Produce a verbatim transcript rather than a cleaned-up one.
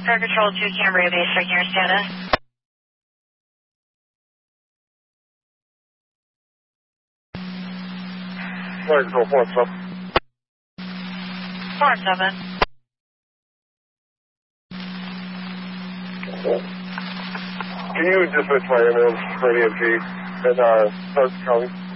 Air Control two, Cambria Base, check your status. Air Control four seven. four seven. Can you just switch my ambulance for E M T and uh, start calling?